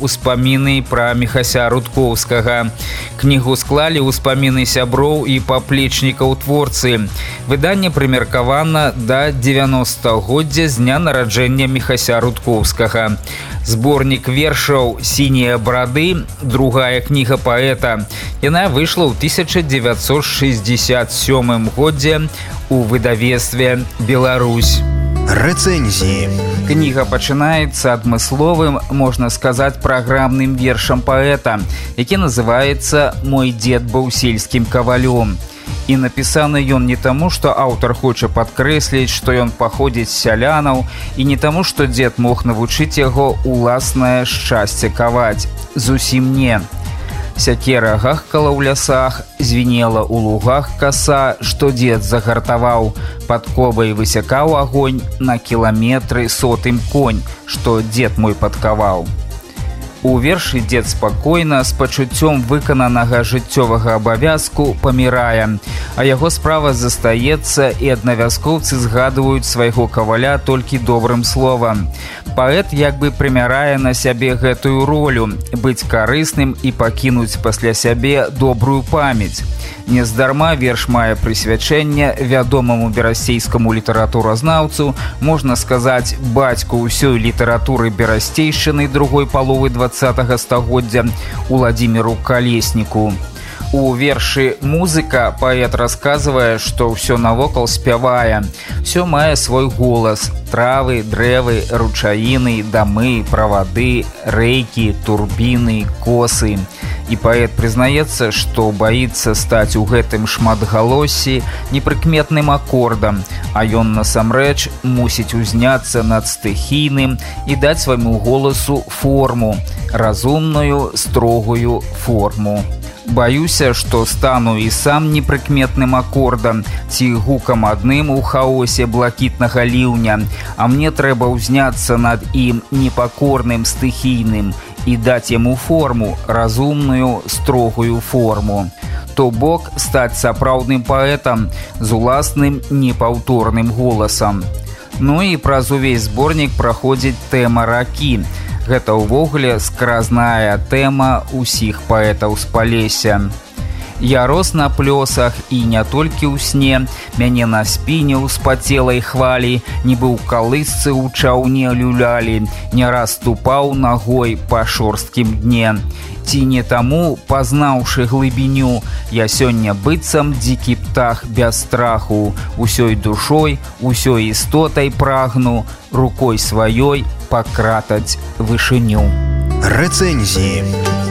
успаміны пра Міхася Рудкоўскага. Кнігу склалі ўспаміны сяброў і паплечнікаў творцы. Выданне прымеркавана да 90-годдзя з дня нараджэння Міхася Рудкоўскага. Зборнік вершаў «Сінія брады», другая кніга паэта. Яна выйшла ў 1967 годзе у выдавецтве «Беларусь». Рэцэнзіі. Кніга пачынаецца адмысловым, можна сказаць, праграмным вершам паэта, які называецца «Мой дзед быў сельскім кавалём». І напісаны ён не таму, што аўтар хоча падкрэсліць, што ён паходзіць з сялянаў, і не таму, што дзед мог навучыць яго уласнае шчасце каваць. Зусім не. Сякера гахкала ў лясах, звінела ў лугах каса, што дзед загартаваў. Пад кобай высякаў агонь, на кіламетры сотым конь, што дзед мой падкаваў. У вершы дзед спакойна, з пачуццём выкананага жыццёвага абавязку памірае, а яго справа застаецца, і аднавяскоўцы згадваюць свайго каваля толькі добрым словам. Паэт як бы прымярае на сябе гэтую ролю – быць карысным і пакінуць пасля сябе добрую памяць. Нездарма верш мае прысвячэнне вядомаму берасцейскаму літаратуразнаўцу, можна сказаць, бацьку ўсёй літаратуры берасцейшчыны другой паловы 20-го стагоддзя Уладзіміру Калесніку. У вершы «Музыка» паэт расказвае, што ўсё навокал спявае. Всё мае свой голас. Травы, дрэвы, ручаіны, дамы, правады, рэйкі, турбіны, косы. І паэт прызнаецца, што баіцца стаць у гэтым шматгалоссі непрыкметным акордам, а ён насамрэч мусіць узняцца над стыхійным і даць свайму голасу форму, разумную, строгую форму. Баюся, што стану і сам непрыкметным акордам ці гукам адным у хаосе блакітнага ліўня, а мне трэба ўзняцца над ім непакорным стыхійным і даць яму форму, разумную, строгую форму. То бок стаць сапраўдным паэтам з уласным непаўторным голасам. Ну і праз увесь зборнік праходзіць тэма ракі. Гэта ўвогуле скразная тэма ўсіх паэтаў з Палесся. Я рос на плёсах і не толькі ў сне, мяне на спіне ў спацелай хвалі, нібы ў калысцы ў чаўне люлялі, не раз ступаў нагой па шорсткім дне. Ці не таму, пазнаўшы глыбіню, я сёння быццам дзікі птах без страху, усёй душой, усёй істотай прагну, рукой сваёй пакратаць вышыню. Рэцэнзіі.